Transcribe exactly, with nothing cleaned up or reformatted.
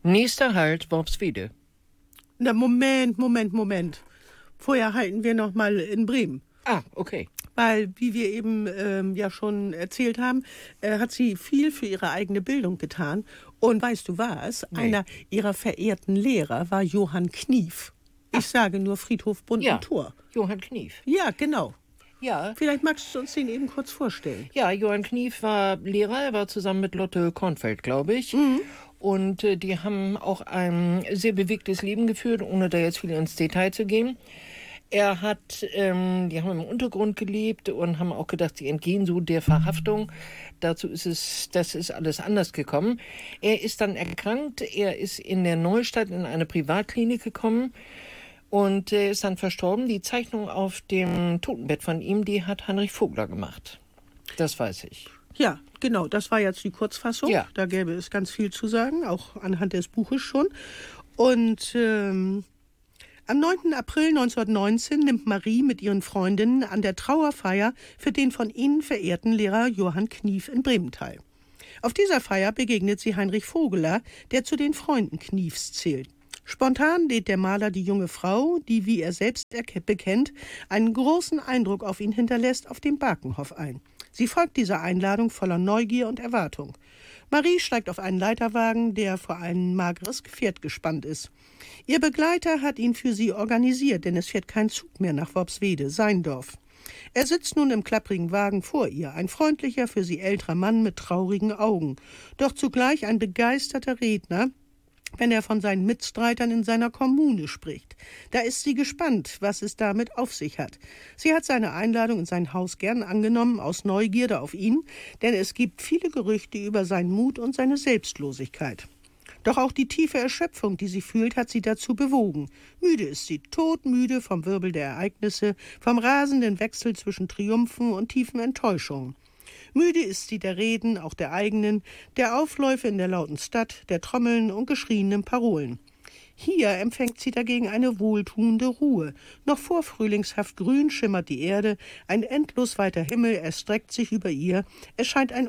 Nächster Halt Worpswede. Na, Moment, Moment, Moment. Vorher halten wir noch mal in Bremen. Ah, okay. Weil, wie wir eben ähm, ja schon erzählt haben, äh, hat sie viel für ihre eigene Bildung getan. Und weißt du was? Nee. Einer ihrer verehrten Lehrer war Johann Knief. Ich sage nur Friedhof Ja, Buntentor. Johann Knief. Ja, genau. Ja. Vielleicht magst du uns den eben kurz vorstellen. Ja, Johann Knief war Lehrer, er war zusammen mit Lotte Kornfeld, glaube ich. Mhm. Und äh, die haben auch ein sehr bewegtes Leben geführt, ohne da jetzt viel ins Detail zu gehen. Er hat, ähm, die haben im Untergrund gelebt und haben auch gedacht, sie entgehen so der Verhaftung. Dazu ist es, das ist alles anders gekommen. Er ist dann erkrankt, er ist in der Neustadt in eine Privatklinik gekommen und äh, ist dann verstorben. Die Zeichnung auf dem Totenbett von ihm, die hat Heinrich Vogler gemacht. Das weiß ich. Ja, genau, das war jetzt die Kurzfassung. Ja. Da gäbe es ganz viel zu sagen, auch anhand des Buches schon. Und ähm, am neunten April neunzehnhundertneunzehn nimmt Marie mit ihren Freundinnen an der Trauerfeier für den von ihnen verehrten Lehrer Johann Knief in Bremen teil. Auf dieser Feier begegnet sie Heinrich Vogeler, der zu den Freunden Kniefs zählt. Spontan lädt der Maler die junge Frau, die, wie er selbst bekennt, einen großen Eindruck auf ihn hinterlässt, auf den Bakenhof ein. Sie folgt dieser Einladung voller Neugier und Erwartung. Marie steigt auf einen Leiterwagen, der vor ein mageres Pferd gespannt ist. Ihr Begleiter hat ihn für sie organisiert, denn es fährt kein Zug mehr nach Worpswede, sein Dorf. Er sitzt nun im klapprigen Wagen vor ihr, ein freundlicher, für sie älterer Mann mit traurigen Augen, doch zugleich ein begeisterter Redner, wenn er von seinen Mitstreitern in seiner Kommune spricht. Da ist sie gespannt, was es damit auf sich hat. Sie hat seine Einladung in sein Haus gern angenommen, aus Neugierde auf ihn, denn es gibt viele Gerüchte über seinen Mut und seine Selbstlosigkeit. Doch auch die tiefe Erschöpfung, die sie fühlt, hat sie dazu bewogen. Müde ist sie, todmüde vom Wirbel der Ereignisse, vom rasenden Wechsel zwischen Triumphen und tiefen Enttäuschungen. Müde ist sie der Reden, auch der eigenen, der Aufläufe in der lauten Stadt, der Trommeln und geschrienen Parolen. Hier empfängt sie dagegen eine wohltuende Ruhe. Noch vor frühlingshaft grün schimmert die Erde, ein endlos weiter Himmel erstreckt sich über ihr, es scheint ein